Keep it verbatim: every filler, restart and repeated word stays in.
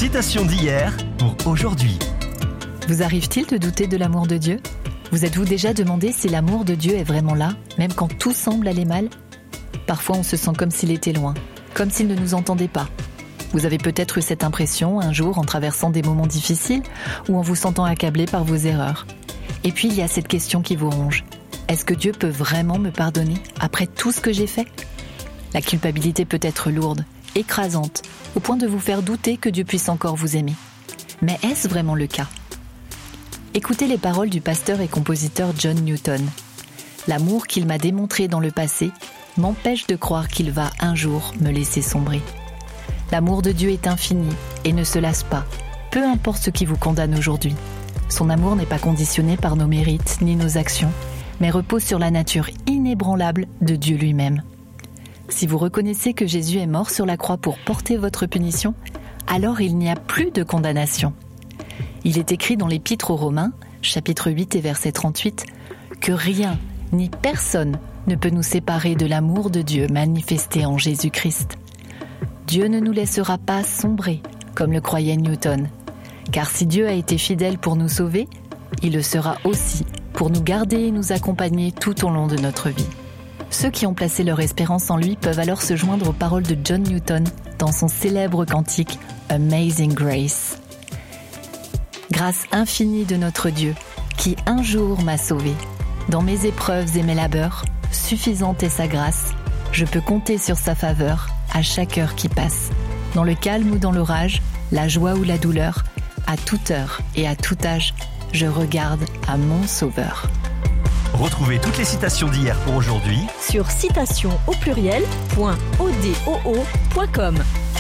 Citation d'hier pour aujourd'hui. Vous arrive-t-il de douter de l'amour de Dieu ? Vous êtes-vous déjà demandé si l'amour de Dieu est vraiment là, même quand tout semble aller mal ? Parfois on se sent comme s'il était loin, comme s'il ne nous entendait pas. Vous avez peut-être eu cette impression un jour en traversant des moments difficiles ou en vous sentant accablé par vos erreurs. Et puis il y a cette question qui vous ronge. Est-ce que Dieu peut vraiment me pardonner après tout ce que j'ai fait ? La culpabilité peut être lourde, écrasante, au point de vous faire douter que Dieu puisse encore vous aimer. Mais est-ce vraiment le cas ? Écoutez les paroles du pasteur et compositeur John Newton. L'amour qu'il m'a démontré dans le passé m'empêche de croire qu'il va un jour me laisser sombrer. L'amour de Dieu est infini et ne se lasse pas, peu importe ce qui vous condamne aujourd'hui. Son amour n'est pas conditionné par nos mérites ni nos actions, mais repose sur la nature inébranlable de Dieu lui-même. Si vous reconnaissez que Jésus est mort sur la croix pour porter votre punition, alors il n'y a plus de condamnation. Il est écrit dans l'Épître aux Romains, chapitre huit et verset trente-huit, que rien ni personne ne peut nous séparer de l'amour de Dieu manifesté en Jésus-Christ. Dieu ne nous laissera pas sombrer, comme le croyait Newton. Car si Dieu a été fidèle pour nous sauver, il le sera aussi pour nous garder et nous accompagner tout au long de notre vie. Ceux qui ont placé leur espérance en lui peuvent alors se joindre aux paroles de John Newton dans son célèbre cantique « Amazing Grace ». Grâce infinie de notre Dieu, qui un jour m'a sauvé. Dans mes épreuves et mes labeurs, suffisante est sa grâce, je peux compter sur sa faveur à chaque heure qui passe. Dans le calme ou dans l'orage, la joie ou la douleur, à toute heure et à tout âge, je regarde à mon Sauveur. Retrouvez toutes les citations d'hier pour aujourd'hui sur citation au pluriel point odoo point com.